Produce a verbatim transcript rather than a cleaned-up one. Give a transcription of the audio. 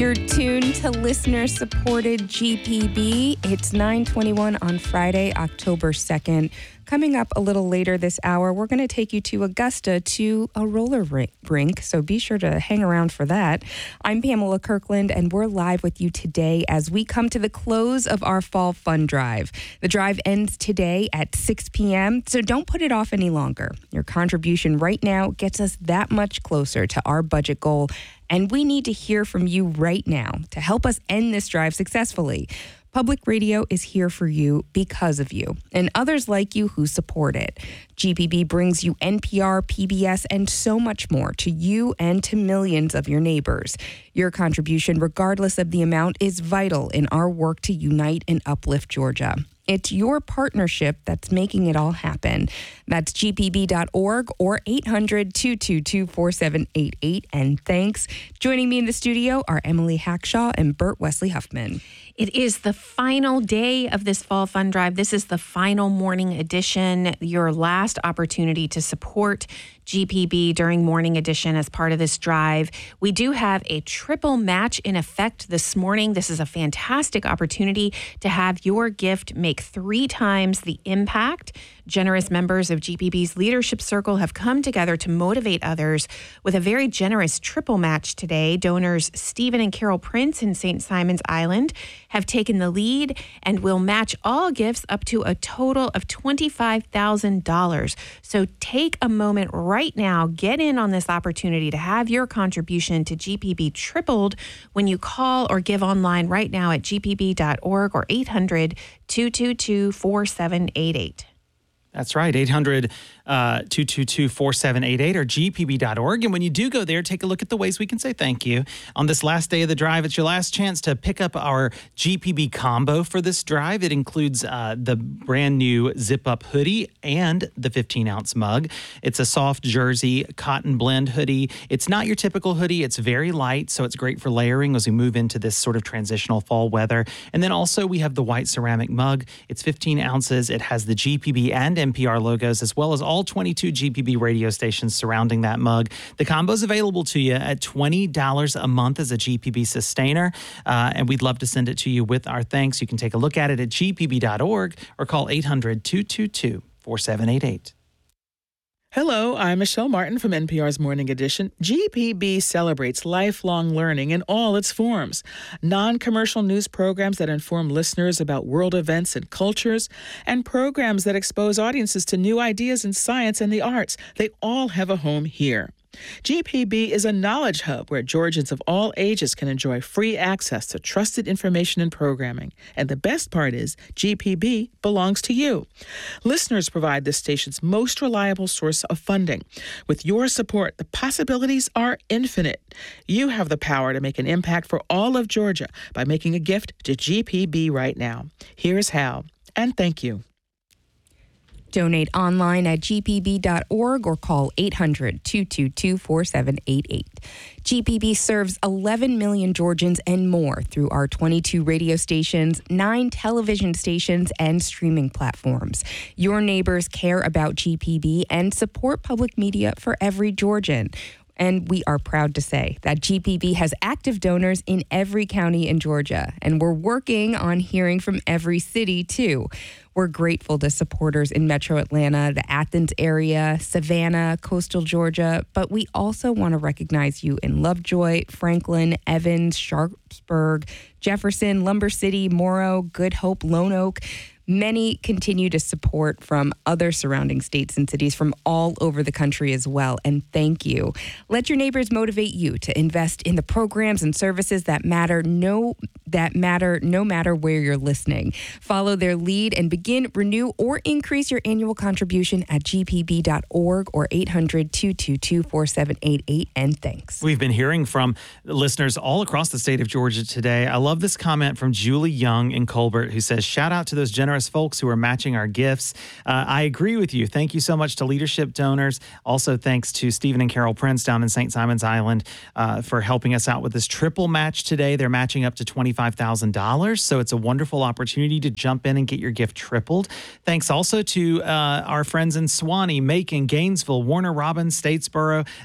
You're tuned to listener-supported G P B. It's nine twenty-one on Friday, October second. Coming up a little later this hour, we're going to take you to Augusta to a roller rink, so be sure to hang around for that. I'm Pamela Kirkland, and we're live with you today as we come to the close of our Fall Fun Drive. The drive ends today at six p.m., so don't put it off any longer. Your contribution right now gets us that much closer to our budget goal, and we need to hear from you right now to help us end this drive successfully. Public radio is here for you because of you and others like you who support it. G P B brings you N P R, P B S, and so much more to you and to millions of your neighbors. Your contribution, regardless of the amount, is vital in our work to unite and uplift Georgia. It's your partnership that's making it all happen. That's G P B dot org or eight hundred, two two two, four seven eight eight. And thanks. Joining me in the studio are Emily Hackshaw and Bert Wesley Huffman. It is the final day of this Fall Fun Drive. This is the final morning edition, your last opportunity to support G P B during morning edition as part of this drive. We do have a triple match in effect this morning. This is a fantastic opportunity to have your gift make three times the impact. Generous members of G P B's Leadership Circle have come together to motivate others with a very generous triple match today. Donors Stephen and Carol Prince in Saint Simons Island have taken the lead and will match all gifts up to a total of twenty-five thousand dollars. So take a moment right now, get in on this opportunity to have your contribution to G P B tripled when you call or give online right now at G P B dot org or eight hundred, two two two, four seven eight eight. That's right, eight hundred, two two two, four seven eight eight or G P B dot org. And when you do go there, take a look at the ways we can say thank you. On this last day of the drive, it's your last chance to pick up our G P B combo for this drive. It includes uh, the brand new zip-up hoodie and the fifteen-ounce mug. It's a soft jersey cotton blend hoodie. It's not your typical hoodie. It's very light, so it's great for layering as we move into this sort of transitional fall weather. And then also we have the white ceramic mug. It's fifteen ounces. It has the G P B and N P R logos, as well as all twenty-two G P B radio stations surrounding that mug. The combo is available to you at twenty dollars a month as a G P B sustainer, uh, and we'd love to send it to you with our thanks. You can take a look at it at G P B dot org or call eight hundred, two two two, four seven eight eight. Hello, I'm Michelle Martin from N P R's Morning Edition. G P B celebrates lifelong learning in all its forms. Non-commercial news programs that inform listeners about world events and cultures, and programs that expose audiences to new ideas in science and the arts. They all have a home here. G P B is a knowledge hub where Georgians of all ages can enjoy free access to trusted information and programming. And the best part is, G P B belongs to you. Listeners provide this station's most reliable source of funding. With your support, the possibilities are infinite. You have the power to make an impact for all of Georgia by making a gift to G P B right now. Here's how, and thank you. Donate online at G P B dot org or call eight hundred, two two two, four seven eight eight. G P B serves eleven million Georgians and more through our twenty-two radio stations, nine television stations, and streaming platforms. Your neighbors care about G P B and support public media for every Georgian. And we are proud to say that G P B has active donors in every county in Georgia, and we're working on hearing from every city, too. We're grateful to supporters in Metro Atlanta, the Athens area, Savannah, coastal Georgia, but we also want to recognize you in Lovejoy, Franklin, Evans, Sharpsburg, Jefferson, Lumber City, Morrow, Good Hope, Lone Oak. Many continue to support from other surrounding states and cities from all over the country as well, and thank you. Let your neighbors motivate you to invest in the programs and services that matter no that matter no matter where you're listening. Follow their lead and begin, renew, or increase your annual contribution at G P B dot org or eight hundred, two two two, four seven eight eight, and thanks. We've been hearing from listeners all across the state of Georgia today. I love this comment from Julie Young in Colbert, who says, shout out to those generous folks who are matching our gifts. Uh, I agree with you. Thank you so much to leadership donors. Also, thanks to Stephen and Carol Prince down in Saint Simons Island uh, for helping us out with this triple match today. They're matching up to twenty-five thousand dollars, so it's a wonderful opportunity to jump in and get your gift tripled. Thanks also to uh, our friends in Suwannee, Macon, Gainesville, Warner Robins, Statesboro,